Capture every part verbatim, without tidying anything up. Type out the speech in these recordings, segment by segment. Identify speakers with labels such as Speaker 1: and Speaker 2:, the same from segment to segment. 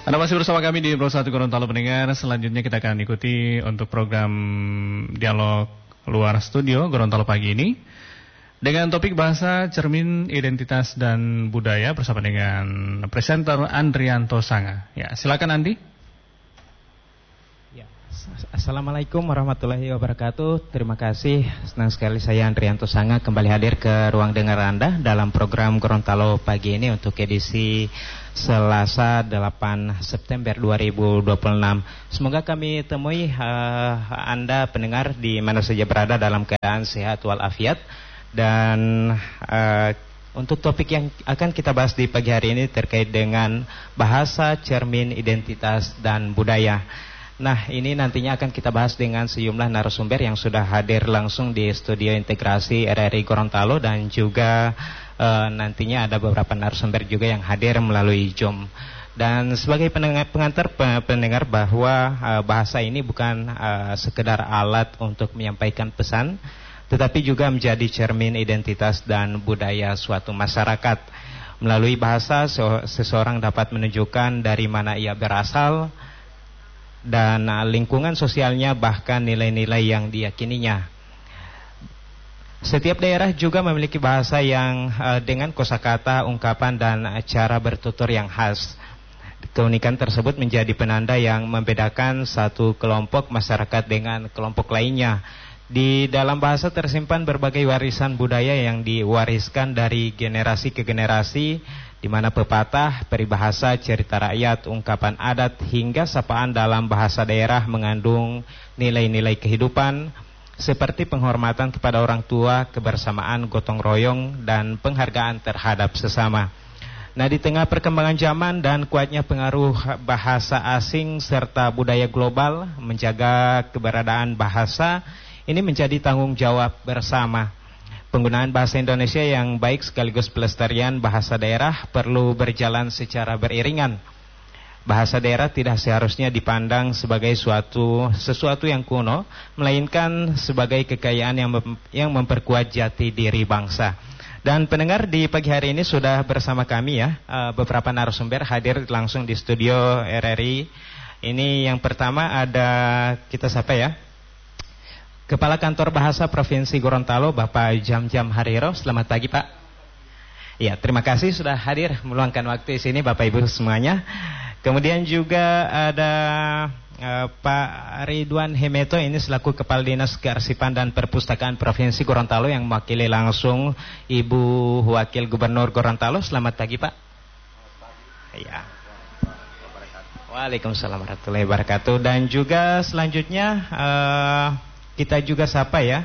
Speaker 1: Anda masih bersama kami di Pro satu Gorontalo pendengar. Selanjutnya kita akan ikuti untuk program dialog luar studio Gorontalo pagi ini dengan topik bahasa cermin identitas dan budaya bersama dengan presenter Andrianto Sanga. Ya, silakan Andi.
Speaker 2: Ya, Assalamualaikum warahmatullahi wabarakatuh. Terima kasih. Senang sekali saya Andrianto Sanga kembali hadir ke ruang dengar Anda dalam program Gorontalo pagi ini untuk edisi Selasa delapan September dua ribu dua puluh enam. Semoga kami temui uh, Anda pendengar di mana saja berada dalam keadaan sehat walafiat. Dan uh, untuk topik yang akan kita bahas di pagi hari ini terkait dengan bahasa cermin identitas dan budaya. Nah, ini nantinya akan kita bahas dengan sejumlah narasumber yang sudah hadir langsung di studio integrasi R R I Gorontalo, dan juga uh, nantinya ada beberapa narasumber juga yang hadir melalui Zoom. Dan sebagai pendengar, pengantar pendengar bahwa uh, bahasa ini bukan uh, sekedar alat untuk menyampaikan pesan, tetapi juga menjadi cermin identitas dan budaya suatu masyarakat. Melalui bahasa, seseorang dapat menunjukkan dari mana ia berasal dan lingkungan sosialnya, bahkan nilai-nilai yang diyakininya. Setiap daerah juga memiliki bahasa yang uh, dengan kosakata, ungkapan, dan cara bertutur yang khas. Keunikan tersebut menjadi penanda yang membedakan satu kelompok masyarakat dengan kelompok lainnya. Di dalam bahasa tersimpan berbagai warisan budaya yang diwariskan dari generasi ke generasi, di mana pepatah, peribahasa, cerita rakyat, ungkapan adat, hingga sapaan dalam bahasa daerah mengandung nilai-nilai kehidupan seperti penghormatan kepada orang tua, kebersamaan, gotong royong, dan penghargaan terhadap sesama. Nah, di tengah perkembangan zaman dan kuatnya pengaruh bahasa asing serta budaya global, menjaga keberadaan bahasa ini menjadi tanggung jawab bersama. Penggunaan bahasa Indonesia yang baik sekaligus pelestarian bahasa daerah perlu berjalan secara beriringan. Bahasa daerah tidak seharusnya dipandang sebagai suatu sesuatu yang kuno, melainkan sebagai kekayaan yang mem, yang memperkuat jati diri bangsa. Dan pendengar, di pagi hari ini sudah bersama kami ya, uh, beberapa narasumber hadir langsung di studio R R I. Ini yang pertama ada, kita sapa ya, Kepala Kantor Bahasa Provinsi Gorontalo, Bapak Jam-Jam Hariro. Selamat pagi, Pak. Ya, terima kasih sudah hadir meluangkan waktu di sini, Bapak Ibu semuanya. Kemudian juga ada uh, Pak Ridwan Hemeto, ini selaku Kepala Dinas Kearsipan dan Perpustakaan Provinsi Gorontalo yang mewakili langsung Ibu Wakil Gubernur Gorontalo. Selamat pagi, Pak. Ya. Waalaikumsalam warahmatullahi wabarakatuh. Dan juga selanjutnya uh, kita juga sapa ya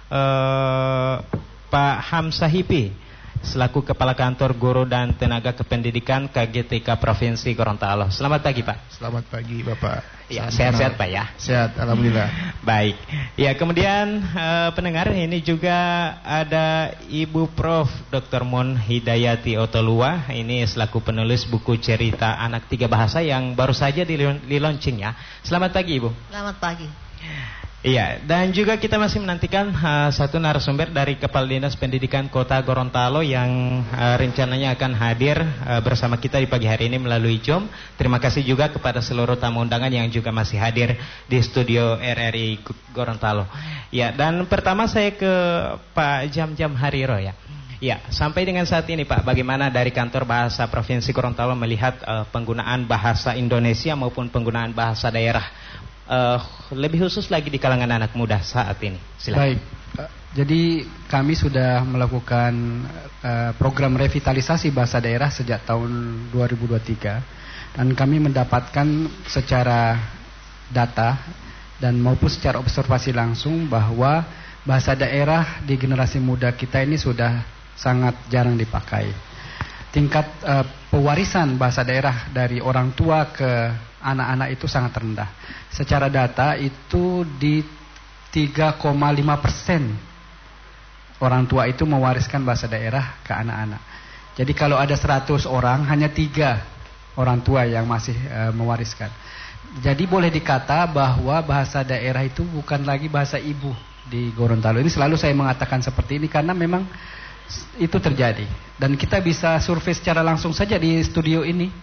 Speaker 2: uh, Pak Hamzah Hipi selaku Kepala Kantor Guru dan Tenaga Kependidikan K G T K Provinsi Gorontalo. Selamat pagi, Pak.
Speaker 3: Selamat pagi, Bapak.
Speaker 2: Ya, sehat-sehat, Pak ya.
Speaker 3: Sehat, alhamdulillah.
Speaker 2: Baik. Ya, kemudian uh, pendengar, ini juga ada Ibu Prof Doktor Mun Hidayati Otolua. Ini selaku penulis buku cerita anak tiga bahasa yang baru saja di-launching ya. Selamat pagi, Ibu.
Speaker 4: Selamat pagi.
Speaker 2: Iya, dan juga kita masih menantikan uh, satu narasumber dari Kepala Dinas Pendidikan Kota Gorontalo yang uh, rencananya akan hadir uh, bersama kita di pagi hari ini melalui Zoom. Terima kasih juga kepada seluruh tamu undangan yang juga masih hadir di studio R R I Gorontalo. Ya, dan pertama saya ke Pak Jam-Jam Hariro ya. Ya, sampai dengan saat ini Pak, bagaimana dari Kantor Bahasa Provinsi Gorontalo melihat uh, penggunaan bahasa Indonesia maupun penggunaan bahasa daerah? Uh, lebih khusus lagi di kalangan anak muda saat ini. Silakan.
Speaker 3: Baik, jadi kami sudah melakukan uh, program revitalisasi bahasa daerah sejak tahun dua ribu dua puluh tiga, dan kami mendapatkan secara data dan maupun secara observasi langsung bahwa bahasa daerah di generasi muda kita ini sudah sangat jarang dipakai. Tingkat uh, pewarisan bahasa daerah dari orang tua ke anak-anak itu sangat rendah. Secara data itu di tiga koma lima persen orang tua itu mewariskan bahasa daerah ke anak-anak. Jadi kalau ada seratus orang, hanya tiga orang tua yang masih uh, mewariskan. Jadi boleh dikata bahwa bahasa daerah itu bukan lagi bahasa ibu di Gorontalo. Ini selalu saya mengatakan seperti ini karena memang itu terjadi. Dan kita bisa survei secara langsung saja di studio ini.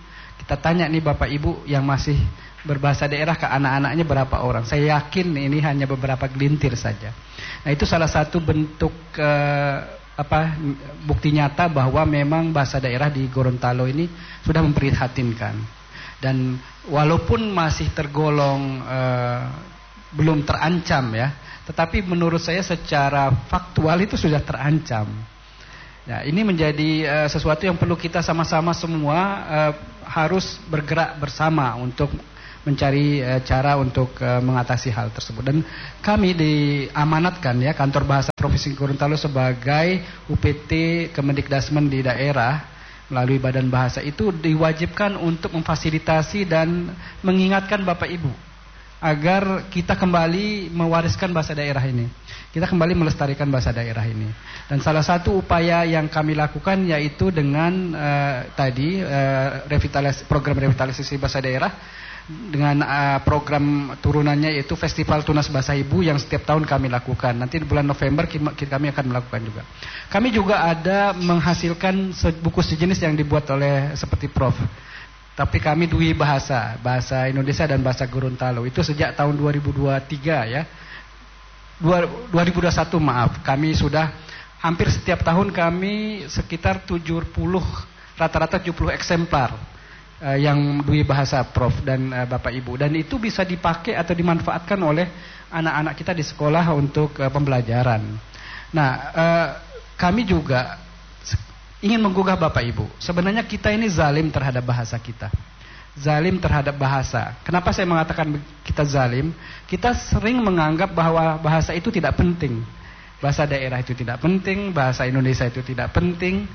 Speaker 3: Kita tanya nih Bapak Ibu yang masih berbahasa daerah ke anak-anaknya berapa orang. Saya yakin ini hanya beberapa gelintir saja. Nah, itu salah satu bentuk eh, apa bukti nyata bahwa memang bahasa daerah di Gorontalo ini sudah memprihatinkan. Dan walaupun masih tergolong eh, belum terancam ya, tetapi menurut saya secara faktual itu sudah terancam. Ya, ini menjadi uh, sesuatu yang perlu kita sama-sama semua uh, harus bergerak bersama untuk mencari uh, cara untuk uh, mengatasi hal tersebut. Dan kami diamanatkan ya Kantor Bahasa Provinsi Gorontalo sebagai U P T Kemendikdasmen di daerah melalui Badan Bahasa itu diwajibkan untuk memfasilitasi dan mengingatkan Bapak Ibu agar kita kembali mewariskan bahasa daerah ini. Kita kembali melestarikan bahasa daerah ini. Dan salah satu upaya yang kami lakukan yaitu dengan uh, tadi uh, revitalis, program revitalisasi bahasa daerah dengan uh, program turunannya yaitu Festival Tunas Bahasa Ibu yang setiap tahun kami lakukan. Nanti di bulan November kami akan melakukan juga. Kami juga ada menghasilkan buku sejenis yang dibuat oleh seperti Prof Tapi kami dui bahasa, bahasa Indonesia dan bahasa Gorontalo. Itu sejak tahun dua ribu dua puluh tiga ya. dua ribu dua puluh satu maaf. Kami sudah hampir setiap tahun kami sekitar tujuh puluh rata-rata tujuh puluh eksemplar uh, yang dui bahasa Prof dan uh, Bapak Ibu. Dan itu bisa dipakai atau dimanfaatkan oleh anak-anak kita di sekolah untuk uh, pembelajaran. Nah, uh, kami juga ingin menggugah Bapak Ibu. Sebenarnya kita ini zalim terhadap bahasa kita. Zalim terhadap bahasa. Kenapa saya mengatakan kita zalim? Kita sering menganggap bahwa bahasa itu tidak penting. Bahasa daerah itu tidak penting, bahasa Indonesia itu tidak penting.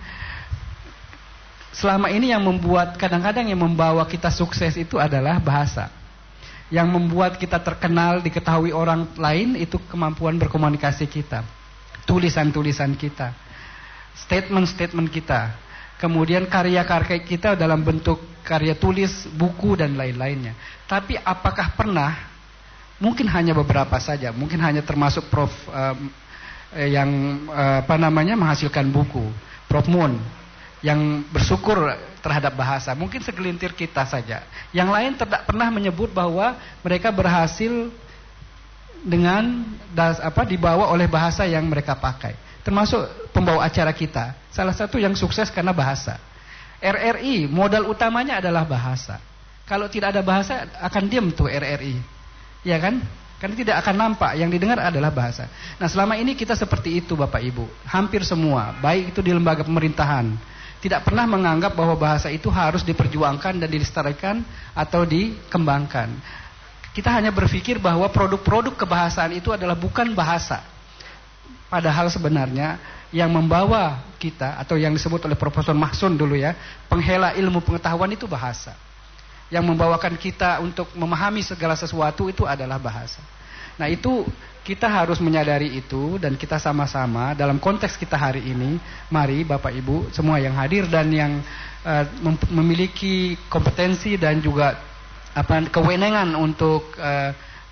Speaker 3: Selama ini yang membuat, kadang-kadang yang membawa kita sukses itu adalah bahasa. Yang membuat kita terkenal, diketahui orang lain itu kemampuan berkomunikasi kita. Tulisan-tulisan kita. Statement-statement kita, kemudian karya-karya kita dalam bentuk karya tulis, buku dan lain-lainnya. Tapi apakah pernah, mungkin hanya beberapa saja, mungkin hanya termasuk Prof um, yang uh, apa namanya menghasilkan buku, Prof Moon yang bersyukur terhadap bahasa, mungkin segelintir kita saja. Yang lain tidak pernah menyebut bahwa mereka berhasil dengan das, apa dibawa oleh bahasa yang mereka pakai. Termasuk pembawa acara kita, salah satu yang sukses karena bahasa. R R I modal utamanya adalah bahasa. Kalau tidak ada bahasa akan diam tuh R R I, ya kan? Karena tidak akan nampak, yang didengar adalah bahasa. Nah, selama ini kita seperti itu Bapak Ibu, hampir semua, baik itu di lembaga pemerintahan, tidak pernah menganggap bahwa bahasa itu harus diperjuangkan dan dilestarikan atau dikembangkan. Kita hanya berpikir bahwa produk-produk kebahasaan itu adalah bukan bahasa. Padahal sebenarnya yang membawa kita atau yang disebut oleh Profesor Mahsun dulu ya, penghela ilmu pengetahuan itu bahasa. Yang membawakan kita untuk memahami segala sesuatu itu adalah bahasa. Nah, itu kita harus menyadari itu dan kita sama-sama dalam konteks kita hari ini, mari Bapak Ibu semua yang hadir dan yang uh, mem- memiliki kompetensi dan juga apa kewenangan untuk uh,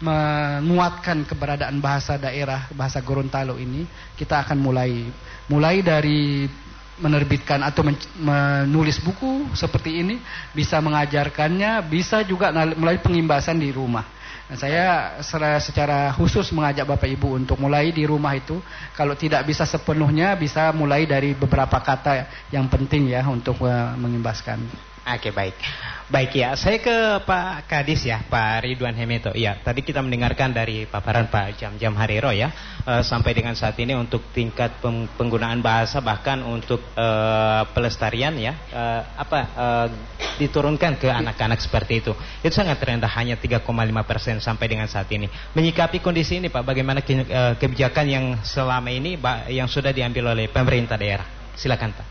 Speaker 3: menguatkan keberadaan bahasa daerah, bahasa Gorontalo ini, kita akan mulai mulai dari menerbitkan atau men- menulis buku seperti ini, bisa mengajarkannya, bisa juga mulai pengimbasan di rumah. Nah, saya secara khusus mengajak Bapak Ibu untuk mulai di rumah itu, kalau tidak bisa sepenuhnya, bisa mulai dari beberapa kata yang penting ya untuk uh, mengimbaskan.
Speaker 2: Oke, baik. Baik ya, saya ke Pak Kadis ya, Pak Ridwan Hemeto. Ya, tadi kita mendengarkan dari paparan Pak Jam-Jam Hariro ya, e, sampai dengan saat ini untuk tingkat penggunaan bahasa bahkan untuk e, pelestarian ya, e, apa e, diturunkan ke anak-anak seperti itu. Itu sangat rendah, hanya tiga koma lima persen sampai dengan saat ini. Menyikapi kondisi ini Pak, bagaimana ke, e, kebijakan yang selama ini yang sudah diambil oleh pemerintah daerah? Silakan Pak.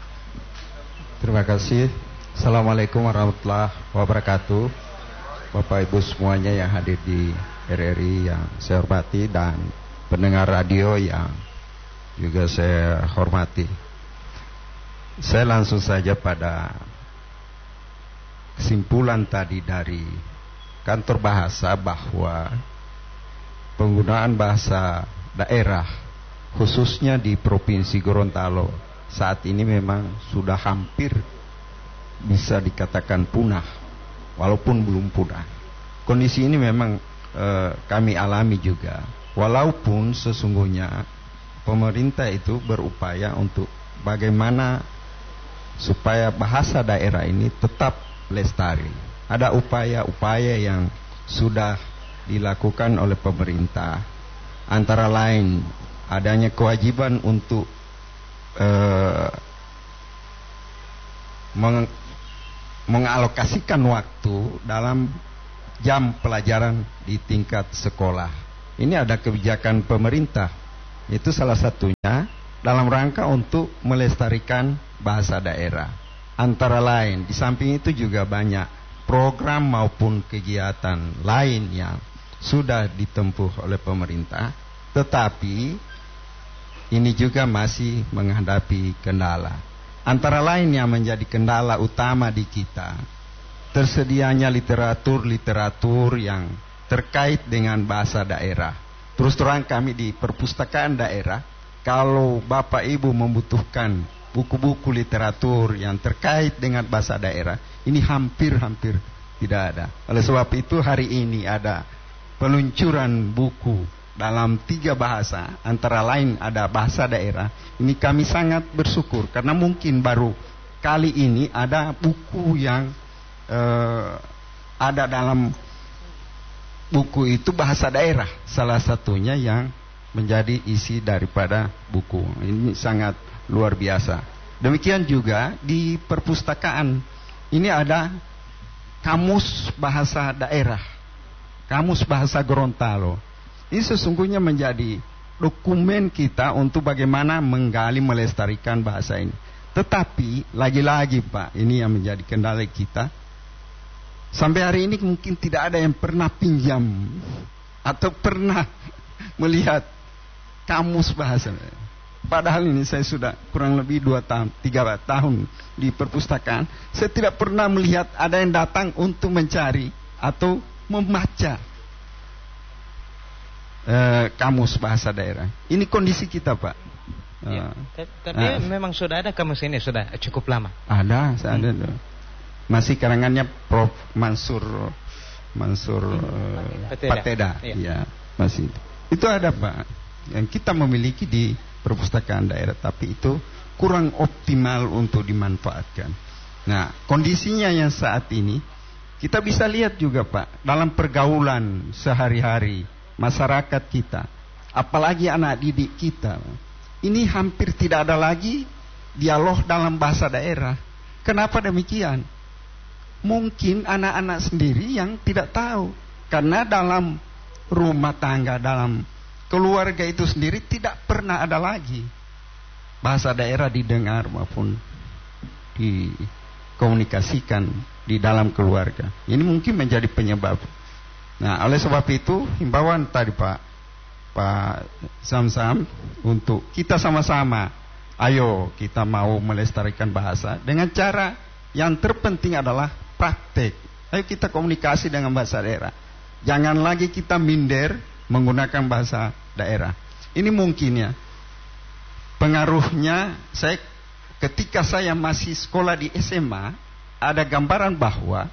Speaker 4: Terima kasih. Assalamualaikum warahmatullahi wabarakatuh. Bapak Ibu semuanya yang hadir di R R I yang saya hormati dan pendengar radio yang juga saya hormati. Saya langsung saja pada kesimpulan tadi dari Kantor Bahasa bahwa penggunaan bahasa daerah khususnya di Provinsi Gorontalo saat ini memang sudah hampir bisa dikatakan punah. walaupun belum pudar. Kondisi ini memang eh, kami alami juga, walaupun sesungguhnya pemerintah itu berupaya untuk bagaimana supaya bahasa daerah ini tetap lestari. Ada upaya-upaya yang sudah dilakukan oleh pemerintah, antara lain adanya kewajiban untuk eh, meng mengalokasikan waktu dalam jam pelajaran di tingkat sekolah. Ini ada kebijakan pemerintah, itu salah satunya dalam rangka untuk melestarikan bahasa daerah. Antara lain, di samping itu juga banyak program maupun kegiatan lain yang sudah ditempuh oleh pemerintah, tetapi ini juga masih menghadapi kendala. Antara lain yang menjadi kendala utama di kita, tersedianya literatur-literatur yang terkait dengan bahasa daerah. Terus terang kami di perpustakaan daerah, kalau Bapak Ibu membutuhkan buku-buku literatur yang terkait dengan bahasa daerah, ini hampir-hampir tidak ada. Oleh sebab itu hari ini ada peluncuran buku dalam tiga bahasa, antara lain ada bahasa daerah. Ini kami sangat bersyukur karena mungkin baru kali ini ada buku yang eh, ada dalam buku itu bahasa daerah, salah satunya yang menjadi isi daripada buku. Ini sangat luar biasa. Demikian juga di perpustakaan ini ada kamus bahasa daerah, kamus bahasa Gorontalo. Ini sesungguhnya menjadi dokumen kita untuk bagaimana menggali melestarikan bahasa ini. Tetapi lagi-lagi Pak, ini yang menjadi kendala kita. Sampai hari ini mungkin tidak ada yang pernah pinjam atau pernah melihat kamus bahasa. Padahal ini saya sudah kurang lebih dua tahun, tiga tahun di perpustakaan. Saya tidak pernah melihat ada yang datang untuk mencari atau membaca Uh, kamus bahasa daerah. Ini kondisi kita Pak. Uh,
Speaker 2: ya, tapi uh, memang sudah ada kamus ini sudah cukup lama.
Speaker 4: Ada, saya ada. Hmm. Masih karangannya Prof Mansur Mansur uh, Pateda. Pateda. Ya. Ya, masih. Itu ada Pak. Yang kita memiliki di perpustakaan daerah, tapi itu kurang optimal untuk dimanfaatkan. Nah, kondisinya yang saat ini kita bisa lihat juga Pak dalam pergaulan sehari-hari masyarakat kita, apalagi anak didik kita, ini hampir tidak ada lagi dialog dalam bahasa daerah. Kenapa demikian? Mungkin anak-anak sendiri yang tidak tahu, karena dalam rumah tangga, dalam keluarga itu sendiri tidak pernah ada lagi bahasa daerah didengar maupun dikomunikasikan di dalam keluarga. Ini mungkin menjadi penyebab. Nah, oleh sebab itu himbauan tadi Pak Pak Samsam untuk kita sama-sama, ayo kita mau melestarikan bahasa dengan cara yang terpenting adalah praktek. Ayo kita komunikasi dengan bahasa daerah. Jangan lagi kita minder menggunakan bahasa daerah. Ini mungkin ya pengaruhnya. Saya ketika saya masih sekolah di S M A ada gambaran bahwa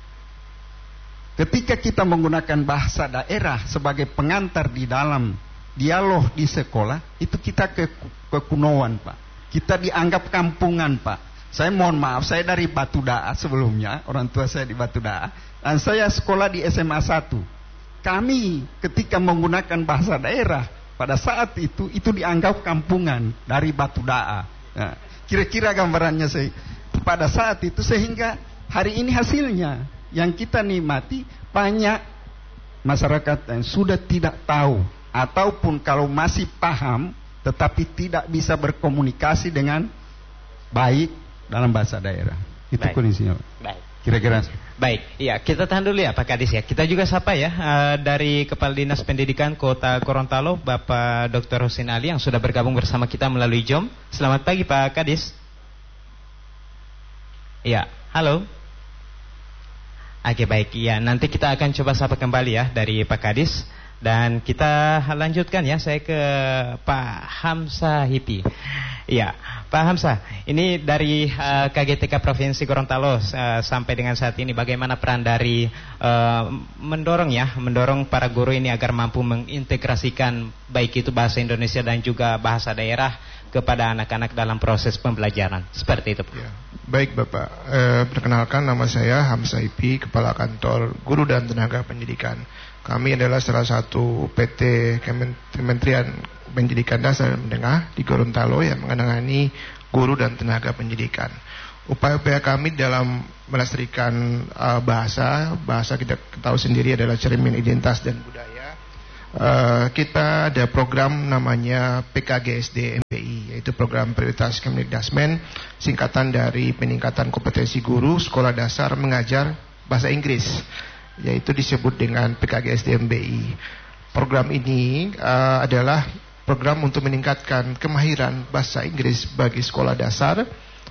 Speaker 4: ketika kita menggunakan bahasa daerah sebagai pengantar di dalam dialog di sekolah, itu kita ke kekunoan Pak. Kita dianggap kampungan Pak. Saya mohon maaf, saya dari Batu Daa sebelumnya, orang tua saya di Batu Daa, dan saya sekolah di S M A satu. Kami ketika menggunakan bahasa daerah pada saat itu, itu dianggap kampungan dari Batu Daa. Nah, kira-kira gambarannya saya pada saat itu, sehingga hari ini hasilnya yang kita nikmati, banyak masyarakat yang sudah tidak tahu, ataupun kalau masih paham tetapi tidak bisa berkomunikasi dengan baik dalam bahasa daerah. Itu kondisinya. Baik. Kira-kira.
Speaker 2: Baik, iya kita tahan dulu ya Pak Kadis ya. Kita juga sapa ya uh, dari Kepala Dinas Pendidikan Kota Gorontalo, Bapak Doktor Husin Ali yang sudah bergabung bersama kita melalui Zoom. Selamat pagi Pak Kadis. Iya, halo. Oke baik, ya nanti kita akan coba sapa kembali ya dari Pak Kadis. Dan kita lanjutkan ya, saya ke Pak Hamzah Hipi. Ya, Pak Hamzah, ini dari uh, K G T K Provinsi Gorontalo uh, sampai dengan saat ini bagaimana peran dari uh, mendorong ya, mendorong para guru ini agar mampu mengintegrasikan baik itu bahasa Indonesia dan juga bahasa daerah kepada anak-anak dalam proses pembelajaran. Seperti itu.
Speaker 5: Ya, baik Bapak, eh, perkenalkan nama saya Hamzah Hipi, Kepala Kantor Guru dan Tenaga Pendidikan. Kami adalah salah satu P T Kementerian Pendidikan Dasar dan Menengah di Gorontalo yang menangani guru dan tenaga pendidikan. Upaya-upaya kami dalam melestarikan uh, bahasa, bahasa kita tahu sendiri adalah cermin identitas dan budaya. Uh, kita ada program namanya P K G S D M P I, yaitu program prioritas Kemdikdasmen, singkatan dari peningkatan kompetensi guru sekolah dasar mengajar bahasa Inggris, yaitu disebut dengan P K G S D M B I. Program ini uh, adalah program untuk meningkatkan kemahiran bahasa Inggris bagi sekolah dasar,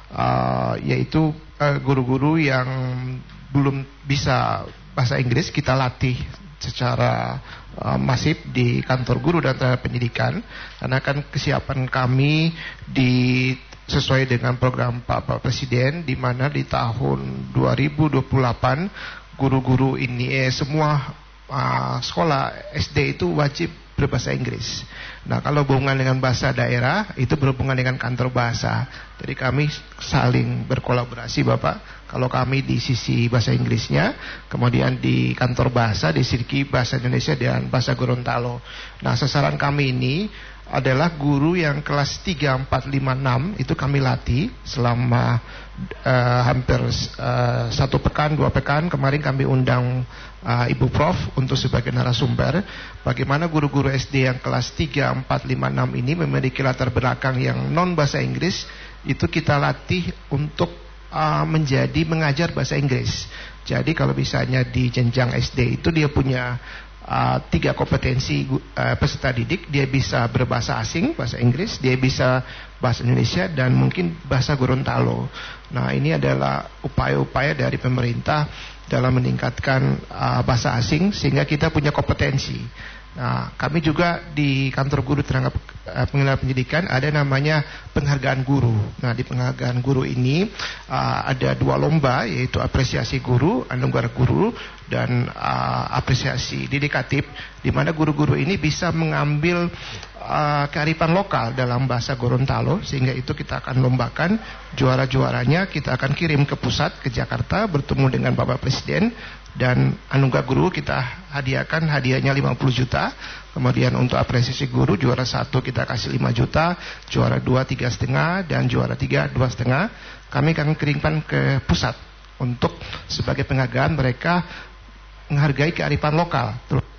Speaker 5: uh, yaitu uh, guru-guru yang belum bisa bahasa Inggris kita latih secara uh, masif di kantor guru dan tenaga pendidikan, karena kan kesiapan kami di sesuai dengan program Pak, Pak Presiden, di mana di tahun dua ribu dua puluh delapan guru-guru ini eh, semua uh, sekolah S D itu wajib berbahasa Inggris. Nah, kalau berhubungan dengan bahasa daerah itu berhubungan dengan kantor bahasa. Jadi kami saling berkolaborasi Bapak. Kalau kami di sisi bahasa Inggrisnya, kemudian di kantor bahasa di sisi bahasa Indonesia dan bahasa Gorontalo. Nah, sasaran kami ini adalah guru yang kelas tiga, empat, lima, enam itu kami latih selama uh, hampir uh, satu pekan, dua pekan. Kemarin kami undang uh, Ibu Prof untuk sebagai narasumber. Bagaimana guru-guru S D yang kelas tiga, empat, lima, enam ini memiliki latar belakang yang non bahasa Inggris, itu kita latih untuk uh, menjadi mengajar bahasa Inggris. Jadi kalau misalnya di jenjang S D itu dia punya Uh, tiga kompetensi uh, peserta didik. Dia bisa berbahasa asing, bahasa Inggris, dia bisa bahasa Indonesia, dan mungkin bahasa Gorontalo. Nah, ini adalah upaya-upaya dari pemerintah dalam meningkatkan uh, bahasa asing sehingga kita punya kompetensi. Nah, kami juga di kantor guru tenaga uh, pengelola pendidikan ada namanya penghargaan guru. Nah, di penghargaan guru ini uh, ada dua lomba, yaitu apresiasi guru, anugerah guru, dan uh, apresiasi dedikatif, di mana guru-guru ini bisa mengambil uh, kearifan lokal dalam bahasa Gorontalo, sehingga itu kita akan lombakan. Juara-juaranya kita akan kirim ke pusat, ke Jakarta, bertemu dengan Bapak Presiden, dan anugerah guru kita hadiahkan, hadiahnya lima puluh juta. Kemudian untuk apresiasi guru, juara satu kita kasih lima juta, juara dua tiga setengah, dan juara tiga dua setengah. Kami akan kirimkan ke pusat untuk sebagai penghargaan mereka menghargai kearifan lokal.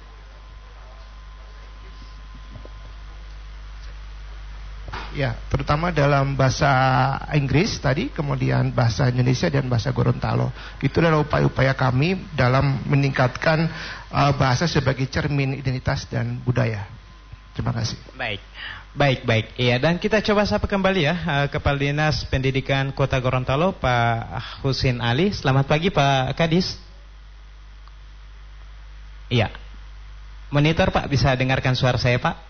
Speaker 5: Ya, terutama dalam bahasa Inggris tadi, kemudian bahasa Indonesia dan bahasa Gorontalo. Itu adalah upaya-upaya kami dalam meningkatkan uh, bahasa sebagai cermin identitas dan budaya. Terima kasih.
Speaker 2: Baik, baik, baik. Iya, dan kita coba sapa kembali ya uh, Kepala Dinas Pendidikan Kota Gorontalo, Pak Husin Ali. Selamat pagi, Pak Kadis. Iya. Monitor Pak, bisa dengarkan suara saya Pak?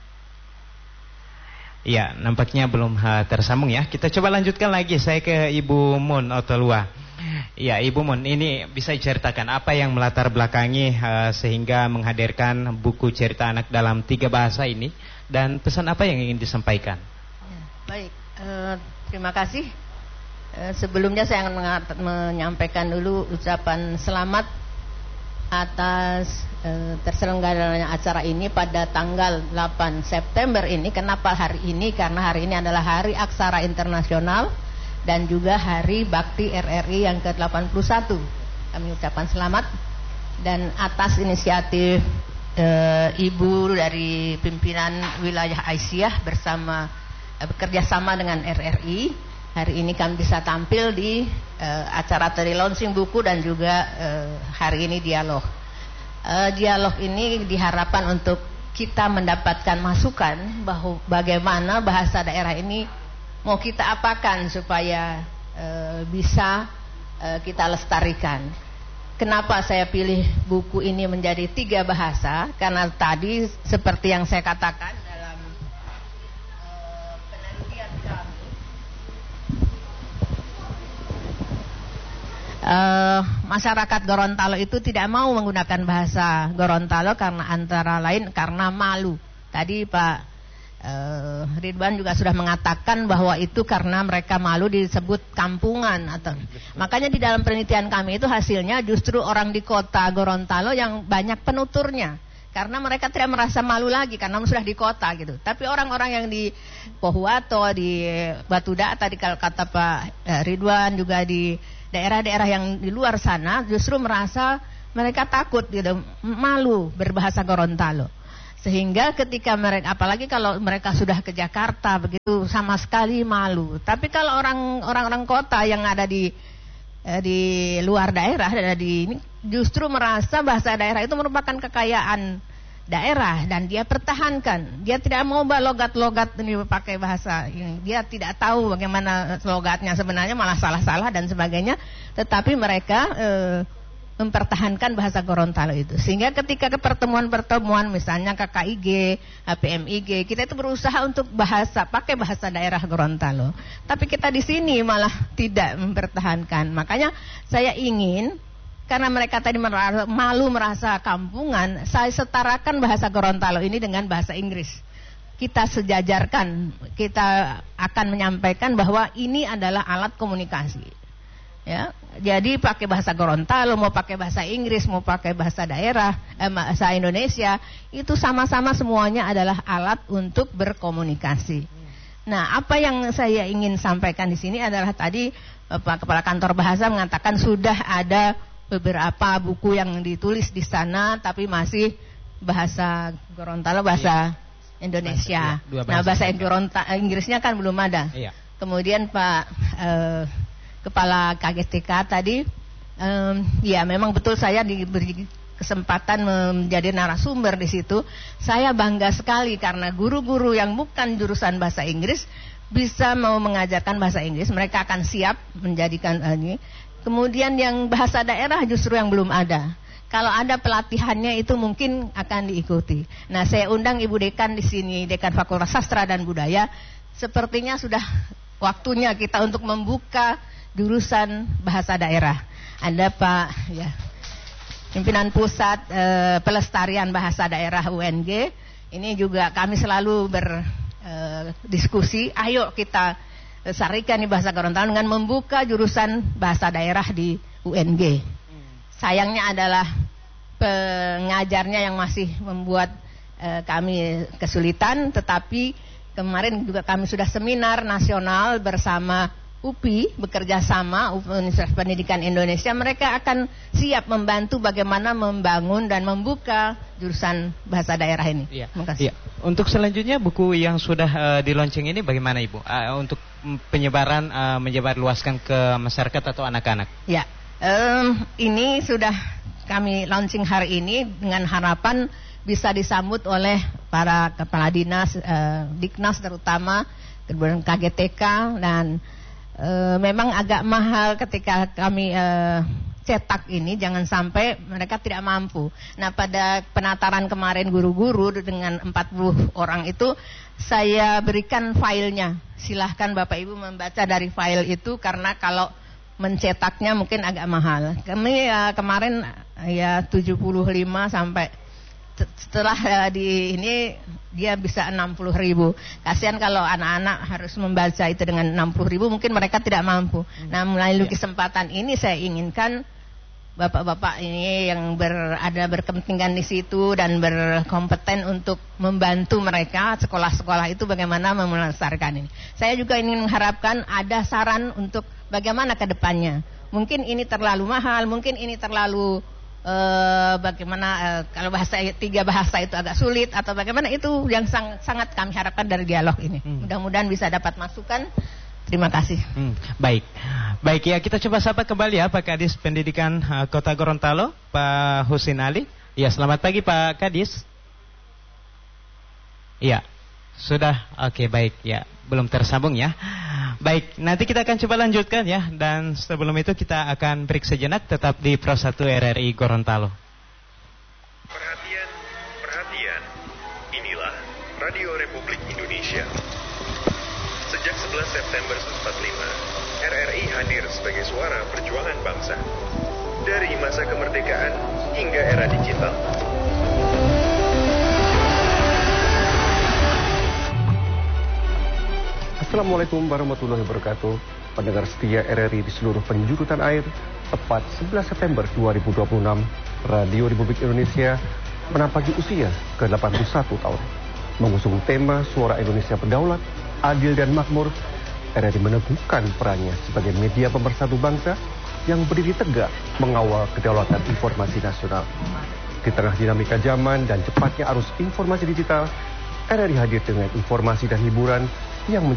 Speaker 2: Ya, nampaknya belum uh, tersambung ya. Kita coba lanjutkan lagi. Saya ke Ibu Mun Otolua. Ya, Ibu Mun, ini bisa diceritakan apa yang melatar belakangi uh, sehingga menghadirkan buku cerita anak dalam tiga bahasa ini, dan pesan apa yang ingin disampaikan?
Speaker 6: Ya, baik, uh, terima kasih. Uh, sebelumnya saya akan menyampaikan dulu ucapan selamat atas e, terselenggaranya acara ini pada tanggal delapan September ini. Kenapa hari ini? Karena hari ini adalah Hari Aksara Internasional dan juga Hari Bakti R R I yang ke delapan puluh satu. Kami ucapkan selamat, dan atas inisiatif e, Ibu dari pimpinan wilayah Aisyah bersama e, bekerja sama dengan R R I, hari ini kami bisa tampil di uh, acara tadi launching buku dan juga uh, hari ini dialog. Uh, dialog ini diharapkan untuk kita mendapatkan masukan bahwa bagaimana bahasa daerah ini mau kita apakan supaya uh, bisa uh, kita lestarikan. kenapa saya pilih buku ini menjadi tiga bahasa? Karena tadi seperti yang saya katakan dalam uh, penelitian kami, uh, masyarakat Gorontalo itu tidak mau menggunakan bahasa Gorontalo karena antara lain karena malu. Tadi Pak Uh, Ridwan juga sudah mengatakan bahwa itu karena mereka malu disebut kampungan atau makanya di dalam penelitian kami itu hasilnya justru orang di kota Gorontalo yang banyak penuturnya karena mereka tidak merasa malu lagi karena sudah di kota gitu. Tapi orang-orang yang di Pohuwato, di Batuda tadi kalau kata Pak Ridwan juga di daerah-daerah yang di luar sana justru merasa mereka takut gitu, malu berbahasa Gorontalo. Sehingga ketika mereka, apalagi kalau mereka sudah ke Jakarta begitu sama sekali malu. Tapi kalau orang orang-orang kota yang ada di eh, di luar daerah, ada di ini justru merasa bahasa daerah itu merupakan kekayaan daerah dan dia pertahankan. Dia tidak mau logat-logat ini pakai bahasa yang dia tidak tahu bagaimana logatnya sebenarnya malah salah-salah dan sebagainya. Tetapi mereka eh, mempertahankan bahasa Gorontalo itu. Sehingga ketika ke pertemuan-pertemuan misalnya K K I G, H P M I G, kita itu berusaha untuk bahasa pakai bahasa daerah Gorontalo. Tapi kita di sini malah tidak mempertahankan. Makanya saya ingin karena mereka tadi merasa, malu merasa kampungan, saya setarakan bahasa Gorontalo ini dengan bahasa Inggris. Kita sejajarkan, kita akan menyampaikan bahwa ini adalah alat komunikasi. Ya, jadi pakai bahasa Gorontalo, mau pakai bahasa Inggris, mau pakai bahasa daerah, eh, bahasa Indonesia, itu sama-sama semuanya adalah alat untuk berkomunikasi. Nah, apa yang saya ingin sampaikan di sini adalah tadi Pak Kepala Kantor Bahasa mengatakan sudah ada beberapa buku yang ditulis di sana, tapi masih bahasa Gorontalo, bahasa iya. Indonesia. Bahasa, iya, bahasa. Nah, bahasa Gorontalo, Inggrisnya kan belum ada. Iya. Kemudian Pak eh, Kepala K G T K tadi, um, ya memang betul saya diberi kesempatan menjadi narasumber di situ. Saya bangga sekali karena guru-guru yang bukan jurusan bahasa Inggris bisa mau mengajarkan bahasa Inggris. Mereka akan siap menjadikan ini. Kemudian yang bahasa daerah justru yang belum ada. Kalau ada pelatihannya itu mungkin akan diikuti. Nah, saya undang Ibu Dekan di sini, Dekan Fakultas Sastra dan Budaya. Sepertinya sudah waktunya kita untuk membuka jurusan bahasa daerah. Ada Pak ya, pimpinan pusat e, pelestarian bahasa daerah U N G. Ini juga kami selalu berdiskusi. E, Ayo kita sarikan nih bahasa Gorontalo dengan membuka jurusan bahasa daerah di U N G. Sayangnya adalah pengajarnya yang masih membuat e, kami kesulitan. Tetapi kemarin juga kami sudah seminar nasional bersama U P I, bekerja sama Universitas Pendidikan Indonesia. Mereka akan siap membantu bagaimana membangun dan membuka jurusan bahasa daerah ini.
Speaker 2: Iya.
Speaker 6: Terima kasih.
Speaker 2: Iya. Untuk selanjutnya buku yang sudah uh, di launching ini bagaimana Ibu? Uh, untuk penyebaran uh, menyebar luaskan ke masyarakat atau anak-anak?
Speaker 6: Ya, um, ini sudah kami launching hari ini dengan harapan bisa disambut oleh para kepala dinas, uh, Diknas terutama, kemudian K G T K dan E, memang agak mahal ketika kami e, cetak ini, jangan sampai mereka tidak mampu. Nah, pada penataran kemarin guru-guru dengan empat puluh orang itu saya berikan filenya. Silahkan Bapak Ibu membaca dari file itu karena kalau mencetaknya mungkin agak mahal. Kami ya, kemarin ya tujuh puluh lima sampai setelah uh, di ini dia bisa enam puluh ribu. Kasihan kalau anak-anak harus membaca itu dengan enam puluh ribu, mungkin mereka tidak mampu. Nah, melalui kesempatan ini saya inginkan bapak-bapak ini yang berada berkepentingan di situ dan berkompeten untuk membantu mereka sekolah-sekolah itu bagaimana melestarikan ini. Saya juga ingin mengharapkan ada saran untuk bagaimana ke depannya. Mungkin ini terlalu mahal, mungkin ini terlalu Uh, bagaimana uh, kalau bahasa tiga bahasa itu agak sulit atau bagaimana, itu yang sang, sangat kami harapkan dari dialog ini. Hmm. Mudah-mudahan bisa dapat masukan. Terima kasih.
Speaker 2: Hmm, baik, baik ya, kita coba sapa kembali ya Pak Kadis Pendidikan uh, Kota Gorontalo, Pak Husin Ali. Ya, selamat pagi Pak Kadis. Iya, sudah, oke okay, baik ya, belum tersambung ya. Baik, nanti kita akan coba lanjutkan ya. Dan sebelum itu kita akan break sejenak, tetap di Pro satu R R I Gorontalo.
Speaker 7: Perhatian, perhatian. Inilah Radio Republik Indonesia. Sejak sebelas September seribu sembilan ratus empat puluh lima, R R I hadir sebagai suara perjuangan bangsa. Dari masa kemerdekaan hingga era digital.
Speaker 8: Assalamualaikum warahmatullahi wabarakatuh. Pendengar setia R R I di seluruh penjuru tanah air, tepat sebelas September dua ribu dua puluh enam, Radio Republik Indonesia menampaki usia ke delapan puluh satu tahun. Mengusung tema Suara Indonesia Berdaulat, Adil dan Makmur, R R I meneguhkan perannya sebagai media pemersatu bangsa yang berdiri tegak mengawal kedaulatan informasi nasional. Di tengah dinamika zaman dan cepatnya arus informasi digital, R R I hadir dengan informasi dan hiburan yang